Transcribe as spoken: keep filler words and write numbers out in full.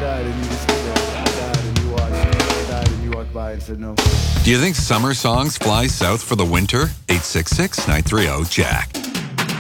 died and you just sit there. I died and you watched. I died and you walked by and said no. Do you think summer songs fly south for the winter? eight six six, nine three zero, Jack.